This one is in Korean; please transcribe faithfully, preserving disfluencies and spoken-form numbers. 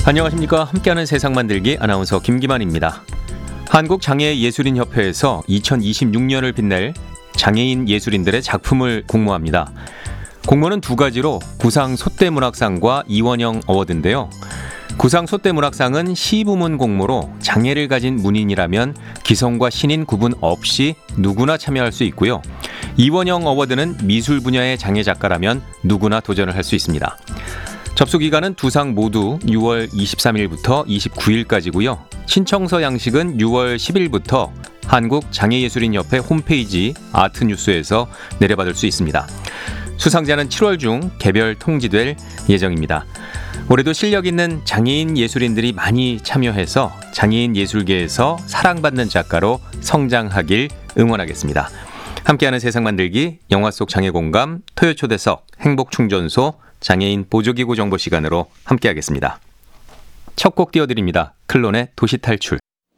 안녕하십니까. 함께하는 세상 만들기 아나운서 김기만입니다. 한국장애예술인협회에서 이천이십육 년을 빛낼 장애인 예술인들의 작품을 공모합니다. 공모는 두 가지로 구상 소떼문학상과 이원영 어워드인데요. 구상 소떼문학상은 시부문 공모로 장애를 가진 문인이라면 기성과 신인 구분 없이 누구나 참여할 수 있고요. 이원영 어워드는 미술 분야의 장애 작가라면 누구나 도전을 할 수 있습니다. 접수 기간은 두 상 모두 유월 이십삼일부터 이십구일까지고요. 신청서 양식은 유월 십일부터 한국장애예술인협회 홈페이지 아트뉴스에서 내려받을 수 있습니다. 수상자는 칠월 중 개별 통지될 예정입니다. 올해도 실력 있는 장애인 예술인들이 많이 참여해서 장애인 예술계에서 사랑받는 작가로 성장하길 응원하겠습니다. 함께하는 세상 만들기, 영화 속 장애공감, 토요초대석, 행복충전소, 장애인 보조기구 정보 시간으로 함께하겠습니다. 첫 곡 띄워드립니다. 클론의 도시탈출.